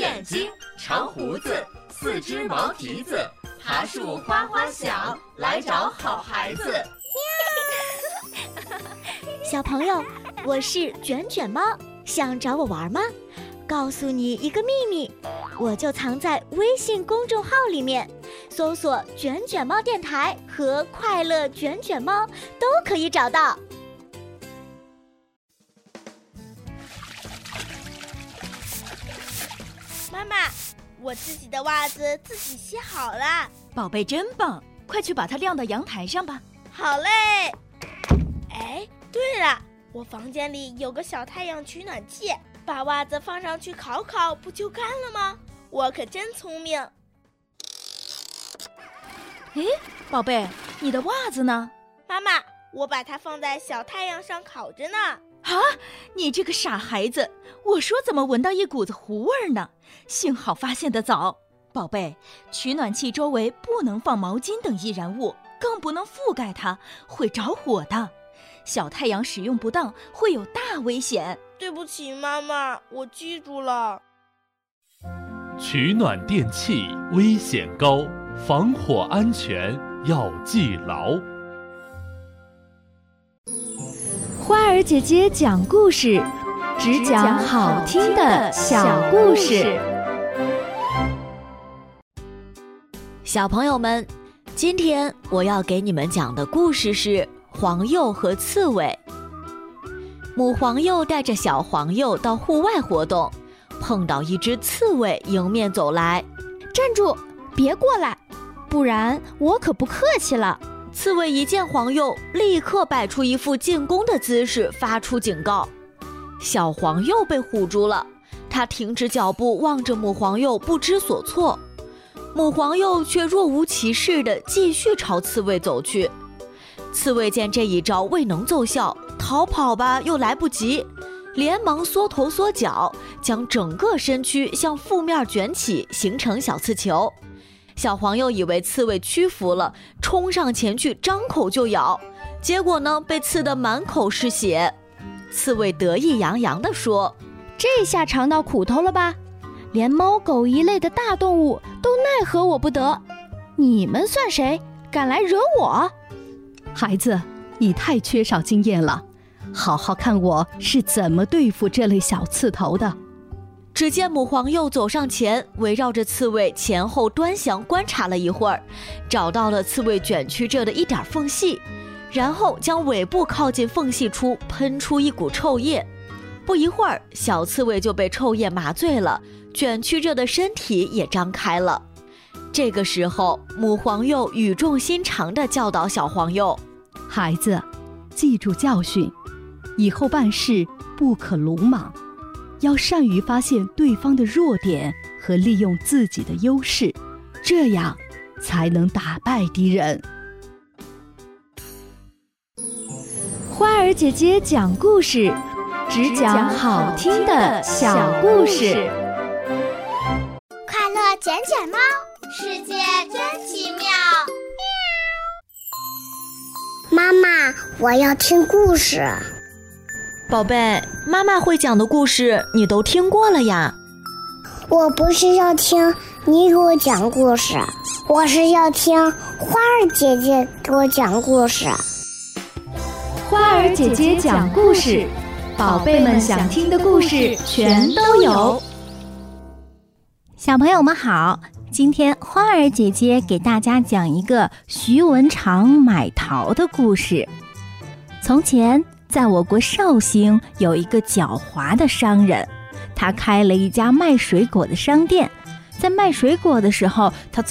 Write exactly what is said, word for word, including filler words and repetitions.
眼睛，长胡子，四只毛蹄子，爬树花花响，来找好孩子。 小朋友，我是卷卷猫，想找我玩吗？告诉你一个秘密，我就藏在微信公众号里面，搜索卷卷猫电台和快乐卷卷猫都可以找到。 妈妈，我自己的袜子自己洗好了。 宝贝真棒，快去把它晾到阳台上吧。 好嘞。哎，对了，我房间里有个小太阳取暖器，把袜子放上去烤烤，不就干了吗？我可真聪明。 诶，宝贝，你的袜子呢？ 妈妈，我把它放在小太阳上烤着呢。 啊，你这个傻孩子，我说怎么闻到一股子糊味呢？幸好发现得早。宝贝，取暖器周围不能放毛巾等易燃物，更不能覆盖它，会着火的。小太阳使用不当会有大危险。 对不起妈妈，我记住了。 取暖电器危险高，防火安全要记牢。 花儿姐姐讲故事，只讲好听的小故事。 小朋友们，今天我要给你们讲的故事是黄鼬和刺猬。母黄鼬带着小黄鼬到户外活动，碰到一只刺猬迎面走来。 站住，别过来，不然我可不客气了。 刺猬一见黄鼬，立刻摆出一副进攻的姿势，发出警告。小黄鼬被唬住了，他停止脚步，望着母黄鼬，不知所措。母黄鼬却若无其事地继续朝刺猬走去。刺猬见这一招未能奏效，逃跑吧又来不及，连忙缩头缩脚，将整个身躯向负面卷起，形成小刺球。小黄鼬以为刺猬屈服了，冲上前去张口就咬，结果呢，被刺得满口是血。刺猬得意洋洋地说： 这下尝到苦头了吧？连猫狗一类的大动物都奈何我不得，你们算谁，敢来惹我？ 孩子，你太缺少经验了，好好看我是怎么对付这类小刺头的。 只见母黄鼬走上前，围绕着刺猬前后端详观察了一会儿，找到了刺猬卷曲着的一点缝隙，然后将尾部靠近缝隙处，喷出一股臭液。不一会儿，小刺猬就被臭液麻醉了，卷曲着的身体也张开了。这个时候，母黄鼬语重心长地教导小黄鼬： 孩子，记住教训，以后办事不可鲁莽，要善于发现对方的弱点和利用自己的优势，这样才能打败敌人。 花儿姐姐讲故事，只讲好听的小故事。 快乐卷卷猫，世界真奇妙。妈妈，我要听故事。 宝贝，妈妈会讲的故事你都听过了呀。 我不是要听你给我讲故事，我是要听花儿姐姐给我讲故事。 花儿姐姐讲故事，宝贝们想听的故事全都有。 小朋友们好，今天花儿姐姐给大家讲一个徐文长买桃的故事。从前在我国绍兴有一个狡猾的商人，他开了一家卖水果的商店。在卖水果的时候，他